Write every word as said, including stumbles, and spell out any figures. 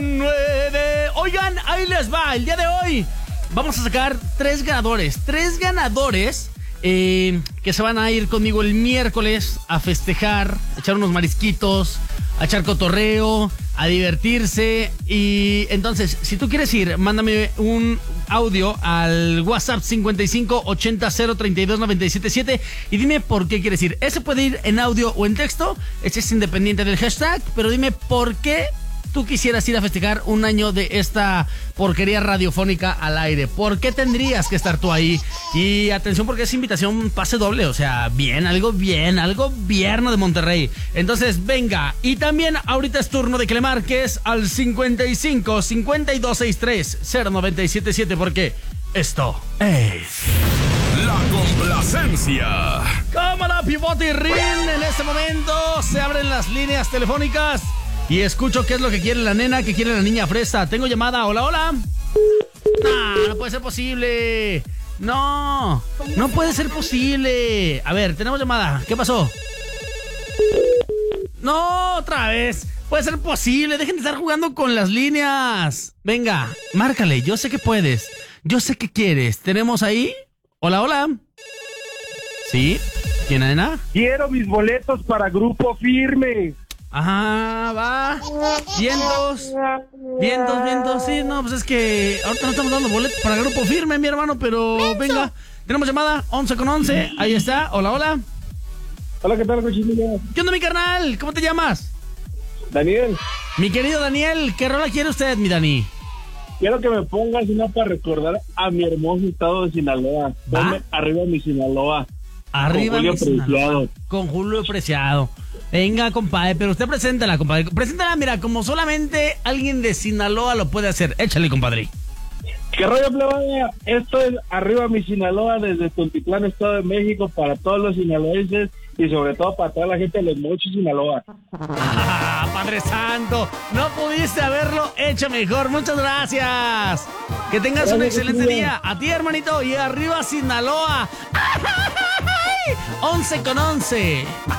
con nueve. Oigan, ahí les va. El día de hoy vamos a sacar tres ganadores. Tres ganadores eh, que se van a ir conmigo el miércoles a festejar, a echar unos marisquitos, a echar cotorreo, a divertirse. Y entonces, si tú quieres ir, mándame un audio al WhatsApp cincuenta y cinco ochenta cero treinta y dos noventa y siete siete y dime por qué quieres ir. Ese puede ir en audio o en texto. Ese es independiente del hashtag, pero dime por qué tú quisieras ir a festejar un año de esta porquería radiofónica al aire. ¿Por qué tendrías que estar tú ahí? Y atención, porque es invitación pase doble, o sea, bien, algo bien, algo vierno de Monterrey. Entonces, venga. Y también ahorita es turno de que le marques al cincuenta y cinco cincuenta y dos sesenta y tres cero noventa y siete siete, porque esto es La Complacencia. Como la Pivote y Rin. En este momento se abren las líneas telefónicas y escucho qué es lo que quiere la nena, qué quiere la niña fresa. Tengo llamada. Hola, hola. No, no puede ser posible. No, no puede ser posible. A ver, tenemos llamada. ¿Qué pasó? No, otra vez. Puede ser posible. Dejen de estar jugando con las líneas. Venga, márcale. Yo sé que puedes. Yo sé que quieres. ¿Tenemos ahí? Hola, hola. ¿Sí? ¿Quién, nena? Quiero mis boletos para Grupo Firme. Ajá, va. Vientos. Vientos, vientos. Sí, no, pues es que ahorita no estamos dando boletos para Grupo Firme, mi hermano, pero venga. Tenemos llamada, once con once. Ahí está. Hola, hola. Hola, ¿qué tal, cochinilla? ¿Qué onda, mi carnal? ¿Cómo te llamas? Daniel, Mi querido Daniel, ¿qué rola quiere usted, mi Dani? quiero que me pongas una para recordar a mi hermoso estado de Sinaloa. Ponme arriba mi Sinaloa. Arriba, Con Julio mi Sinaloa. Preciado. Con Julio Preciado. Venga, compadre, pero usted preséntala, compadre. Preséntala, mira, como solamente alguien de Sinaloa lo puede hacer. Échale, compadre. ¿Qué rollo, plebada? Esto es Arriba mi Sinaloa desde Tultitlán, Estado de México, para todos los sinaloenses y sobre todo para toda la gente de Los Mochis, Sinaloa. ¡Ah, Padre Santo! No pudiste haberlo hecho mejor. Muchas gracias. Que tengas Gracias, un excelente tío. día. A ti, hermanito. Y arriba Sinaloa. ¡Ay! once con once.